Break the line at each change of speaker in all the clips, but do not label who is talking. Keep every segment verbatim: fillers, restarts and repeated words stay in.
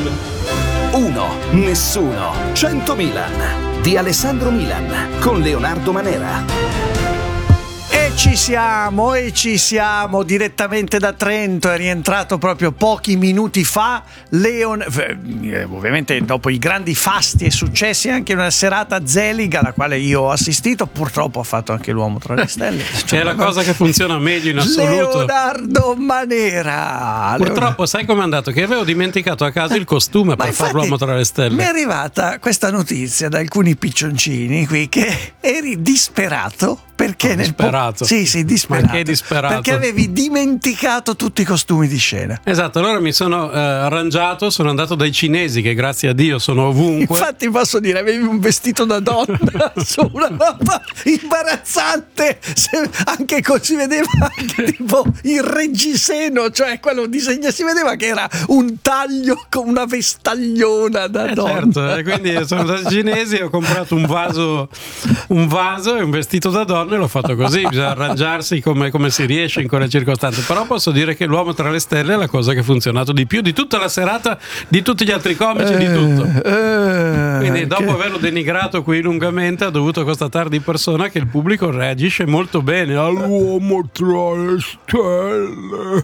uno, nessuno, cento Milan di Alessandro Milan con Leonardo Manera.
E ci siamo, e ci siamo direttamente da Trento. È rientrato proprio pochi minuti fa Leon, eh, ovviamente dopo i grandi fasti e successi, anche una serata zeliga alla quale io ho assistito. Purtroppo ha fatto anche l'uomo tra le stelle,
che è la cosa che funziona meglio in assoluto.
Leonardo Manera.
Purtroppo
Leonardo.
sai com'è andato? Che avevo dimenticato a casa il costume
Ma
per fare l'uomo tra le stelle.
Mi è arrivata questa notizia da alcuni piccioncini qui che eri disperato perché
no,
nel
disperato.
Po- sì, sì, disperato.
Ma che disperato?
Perché avevi dimenticato tutti i costumi di scena.
Esatto, allora mi sono eh, arrangiato, sono andato dai cinesi che grazie a Dio sono ovunque.
Infatti posso dire, avevi un vestito da donna su una roba imbarazzante, se, anche così vedeva anche tipo il reggiseno, cioè quello disegna, si vedeva che era un taglio con una vestagliona da
eh,
donna.
Certo, e quindi sono andato dai cinesi e ho comprato un vaso, un vaso e un vestito da donna e l'ho fatto così, bisogna arrangiarsi come, come si riesce in quelle circostanze. Però posso dire che l'uomo tra le stelle è la cosa che ha funzionato di più di tutta la serata, di tutti gli altri comici,
eh,
di tutto.
Eh,
quindi dopo
che...
averlo denigrato qui lungamente ho dovuto constatare di persona che il pubblico reagisce molto bene all'uomo tra le stelle.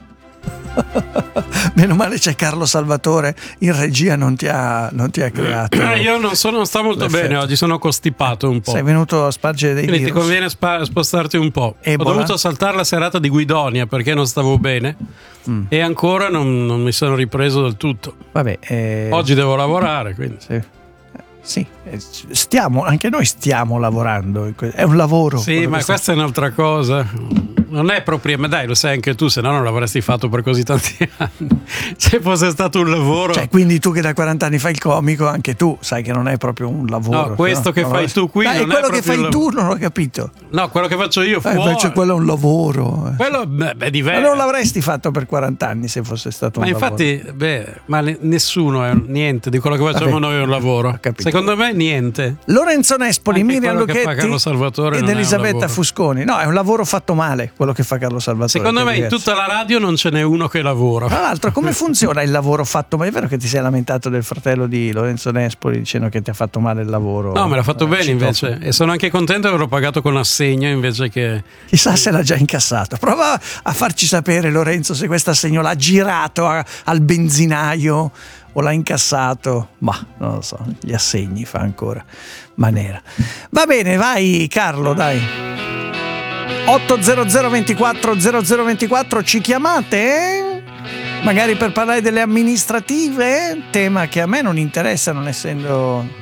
Meno male c'è Carlo Salvatore in regia, non ti ha, non ti ha creato.
Eh, io non, sono, non sto molto
l'effetto.
bene oggi, sono costipato un po'.
Sei venuto a spargere dei
Quindi
virus.
ti conviene spa- spostarti un po'.
Ebola?
Ho dovuto saltare la serata di Guidonia perché non stavo bene mm. e ancora non, non mi sono ripreso del tutto.
Vabbè, eh...
oggi devo lavorare, quindi.
Sì. Sì, stiamo, anche noi stiamo lavorando, è un lavoro.
Sì, ma questa sta... è un'altra cosa. Non è proprio, ma dai, lo sai anche tu, se no non l'avresti fatto per così tanti anni. Se fosse stato un lavoro.
Cioè, quindi tu che da quaranta anni fai il comico, anche tu sai che non è proprio un lavoro.
No, questo
no?
che
non
fai
lo...
tu qui
dai,
non
quello
è
che fai
un
tu non ho capito.
No, quello che faccio io fuori.
Eh, invece quello è un lavoro.
Quello beh, è diverso.
Ma non l'avresti fatto per quaranta anni se fosse stato
ma
un
infatti,
lavoro.
Beh, ma nessuno è niente di quello che facciamo
Vabbè,
noi è un lavoro. Secondo me niente.
Lorenzo Nespoli,
anche
Miriam Lucchetti ed Elisabetta Fusconi. No, è un lavoro fatto male quello che fa Carlo Salvatore.
Secondo me in tutta la radio non ce n'è uno che lavora.
Tra l'altro, come funziona il lavoro fatto male? È vero che ti sei lamentato del fratello di Lorenzo Nespoli dicendo che ti ha fatto male il lavoro?
No, me l'ha fatto eh, bene invece topo. E sono anche contento di averlo pagato con assegno invece che...
Chissà se l'ha già incassato. Prova a farci sapere, Lorenzo, se questo assegno l'ha girato a, al benzinaio o l'ha incassato. Ma non lo so, gli assegni fa ancora Manera. Va bene, vai Carlo, dai. otto zero zero ventiquattro zero zero ventiquattro, ci chiamate? Magari per parlare delle amministrative, tema che a me non interessa non essendo